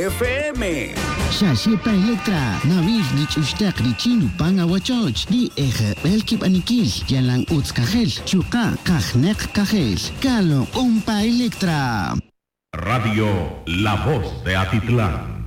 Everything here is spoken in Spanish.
FM. Shashipa Electra, Nabil Nichushtak Richinu Panga Wachoch, Ni Eje Belkip Anikil, Yalang Utskajel, Chuka, Kajnek Kajel, Kalo Umpa Electra. Radio La Voz de Atitlán.